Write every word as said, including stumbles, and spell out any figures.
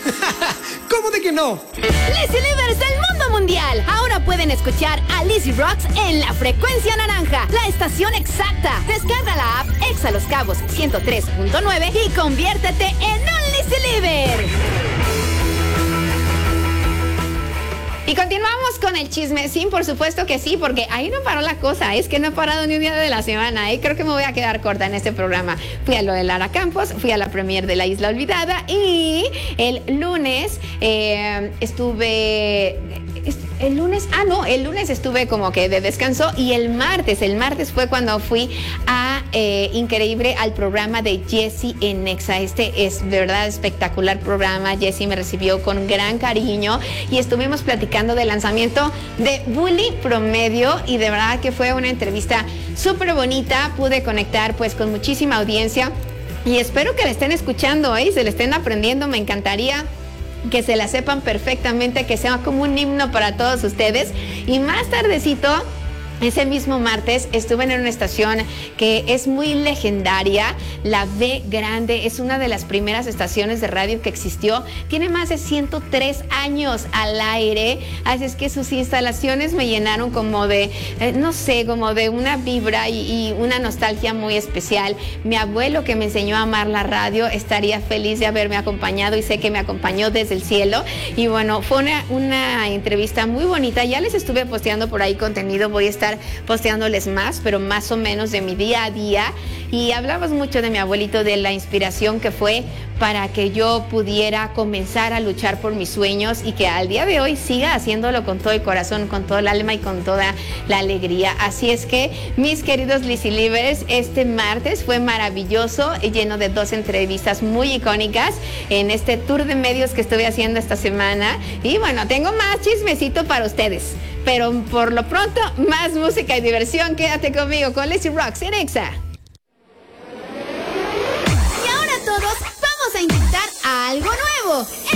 ¿Cómo de que no? Lizzy Livers del mundo mundial. Ahora pueden escuchar a Lizzy Rocks en la frecuencia naranja, la estación exacta. Descarga la app Exa Los Cabos ciento tres punto nueve y conviértete en un Lizzy Liver. Y continuamos con el chismecín, por supuesto que sí, porque ahí no paró la cosa, es que no he parado ni un día de la semana, ¿eh? Creo que me voy a quedar corta en este programa. Fui a lo de Lara Campos, fui a la premier de La Isla Olvidada y el lunes eh, estuve... El lunes, ah no, el lunes estuve como que de descanso y el martes, el martes fue cuando fui a eh, Increíble al programa de Jessie en Exa. Este es de verdad espectacular programa. Jessie me recibió con gran cariño y estuvimos platicando del lanzamiento de Bully Promedio y de verdad que fue una entrevista súper bonita. Pude conectar pues con muchísima audiencia y espero que la estén escuchando, ¿eh? Y se la estén aprendiendo. Me encantaría que se la sepan perfectamente, que sea como un himno para todos ustedes. Y más tardecito, ese mismo martes, estuve en una estación que es muy legendaria, la B Grande, es una de las primeras estaciones de radio que existió, tiene más de ciento tres años al aire, así es que sus instalaciones me llenaron como de, eh, no sé, como de una vibra y, y una nostalgia muy especial. Mi abuelo, que me enseñó a amar la radio, estaría feliz de haberme acompañado y sé que me acompañó desde el cielo. Y bueno, fue una, una entrevista muy bonita, ya les estuve posteando por ahí contenido, voy a estar posteándoles más, pero más o menos de mi día a día. Y hablamos mucho de mi abuelito, de la inspiración que fue para que yo pudiera comenzar a luchar por mis sueños y que al día de hoy siga haciéndolo con todo el corazón, con todo el alma y con toda la alegría. Así es que, mis queridos Lizzy Livers, este martes fue maravilloso, lleno de dos entrevistas muy icónicas en este tour de medios que estuve haciendo esta semana. Y bueno, tengo más chismecito para ustedes, pero por lo pronto, más música y diversión. Quédate conmigo con Lizzy Rocks en Exa. Y ahora todos vamos a intentar algo nuevo.